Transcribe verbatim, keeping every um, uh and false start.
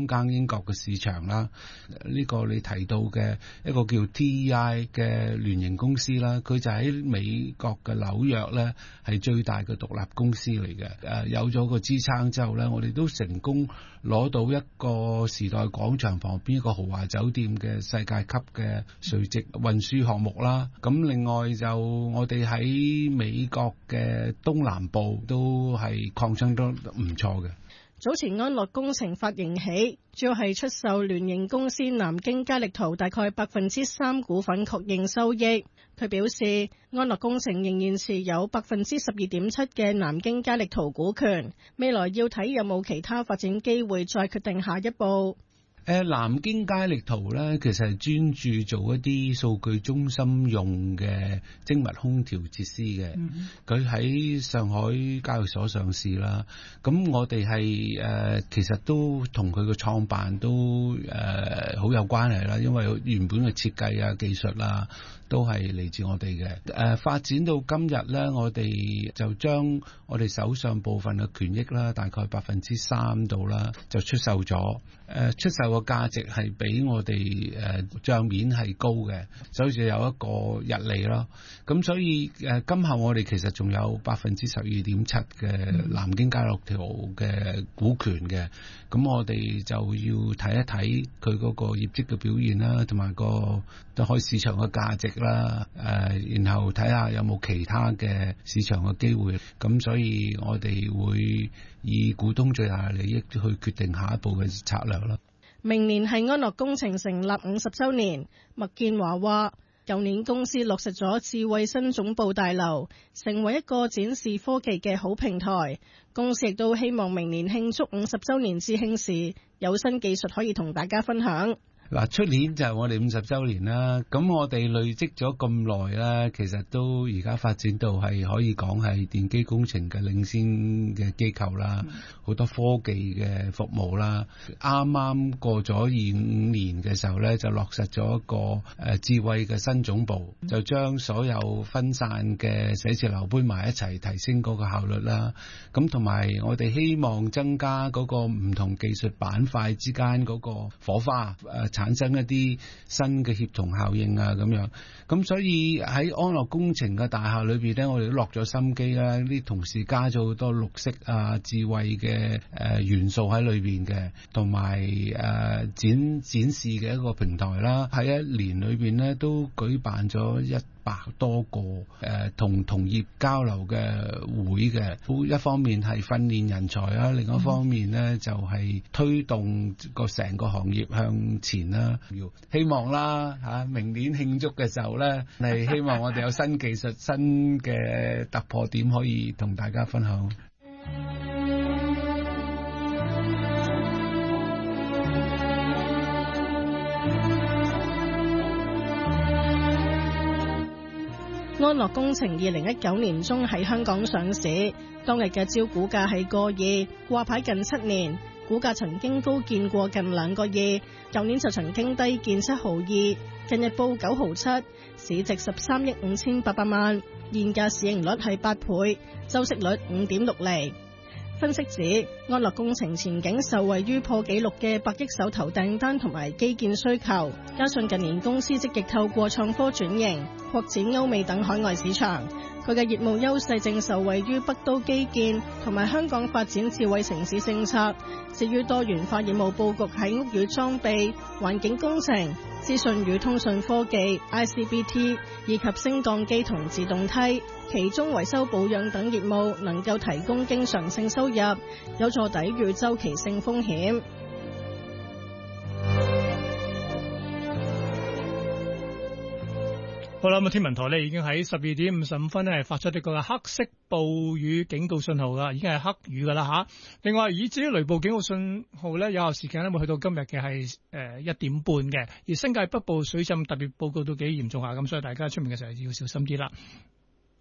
深耕英國嘅市場啦。呢、這個你提到嘅一個叫 T E I 嘅聯營公司啦，佢就喺美國嘅紐約咧係最大嘅獨立公司嚟嘅。誒有咗個支撐之後咧，我哋都成功攞到一個時代廣場旁邊一個豪華酒店嘅世界級嘅垂直運輸項目啦。咁另外就我哋喺美國嘅東南部都係擴張得唔錯嘅。 早前安樂工程發盈喜，主要係出售聯營公司南京佳力圖大概百分之三股份確認收益。佢表示，安樂工程仍然持有百分之十二點七嘅南京佳力圖股權，未來要睇有冇其他發展機會，再決定下一步。 誒南京佳力圖咧，其實係專注做一啲數據中心用嘅精密空調設施嘅。佢喺、嗯、上海交易所上市啦。咁我哋係誒其實都同佢嘅創辦都誒好、呃、有關係啦，因為原本嘅設計啊、技術啊都係嚟自我哋嘅。誒、呃、發展到今日咧，我哋就將我哋手上部分嘅權益啦，大概百分之三度啦，就出售咗。誒、呃、出售個價值係比我哋誒帳面係高嘅，所以就有一個溢利咯。咁所以誒、呃、今後我哋其實仲有百分之十二點七嘅南京佳力圖嘅股權嘅。咁我哋就要睇一睇佢嗰個業績嘅表現啦，同埋個對開市場嘅價值啦。誒、呃，然後睇下有冇其他嘅市場嘅機會。咁所以我哋會以股東最大利益去決定下一步嘅策略啦。 明年係安樂工程成立五十週年，麥建華話：舊年公司落實咗智慧新總部大樓，成為一個展示科技嘅好平台。公司亦都希望明年慶祝五十週年致慶時，有新技術可以同大家分享。 嗱，出年就係我哋五十週年啦。咁我哋累積咗咁耐啦，其實都而家發展到係可以講係電機工程嘅領先嘅機構啦，好、嗯、多科技嘅服務啦。啱啱過咗二五年嘅時候咧，就落實咗一個誒智慧嘅新總部，嗯、就將所有分散嘅寫字樓搬埋一齊，提升嗰個效率啦。咁同埋我哋希望增加嗰個唔同技術板塊之間嗰個火花誒。呃產生一啲新嘅協同效應啊，咁樣咁，所以喺安樂工程嘅大廈裏邊咧，我哋都落咗心機啦，啲同事加咗好多綠色啊、智慧嘅誒、呃、元素喺裏邊嘅，同埋誒展展示嘅一個平台啦。喺一年裏邊咧，都舉辦咗一百多個誒、呃、同同業交流嘅會嘅，一方面係訓練人才啦，另一方面咧就係、是、推動個成個行業向前啦。要希望啦嚇、啊，明年慶祝嘅時候咧，係希望我哋有新技術、新嘅突破點可以同大家分享。 安樂工程二零一九年中喺香港上市，當日嘅招股價係個二，掛牌近七年，股價曾經高見過近兩個二，舊年就曾經低見七毫二，近日報九毫七，市值十三億五千八百萬，現價市盈率係八倍，周息率五點六厘。分析指，安樂工程前景受惠於破紀錄嘅百億手頭訂單同埋基建需求，加上近年公司積極透過創科轉型擴展歐美等海外市場，佢嘅業務優勢正受惠於北都基建同埋香港發展智慧城市政策。至於多元化業務佈局喺屋宇裝備、環境工程、資訊與通訊科技 I C B T 以及升降機同自動梯，其中維修保養等業務能夠提供經常性收入，有助抵禦周期性風險。 好啦，咁天文台咧已經喺十二點五十五分咧係發出呢個黑色暴雨警告信號噶，已經係黑雨噶啦吓。另外，以至於雷暴警告信號咧有效時間咧會去到今日嘅係誒一點半嘅，而新界北部水浸特別報告都幾嚴重下，咁所以大家出面嘅時候要小心啲啦。